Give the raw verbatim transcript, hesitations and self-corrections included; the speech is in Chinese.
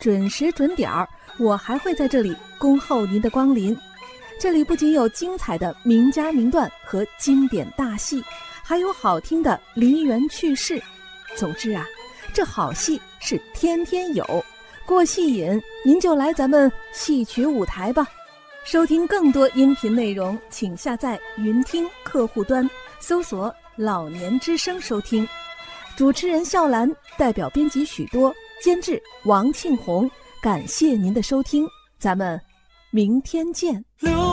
准时准点儿，我还会在这里恭候您的光临。这里不仅有精彩的名家名段和经典大戏，还有好听的梨园趣事。总之啊，这好戏是天天有，过戏瘾您就来咱们戏曲舞台吧。收听更多音频内容，请下载云听客户端，搜索老年之声收听。主持人笑兰，代表编辑许多，监制王庆红，感谢您的收听，咱们明天见。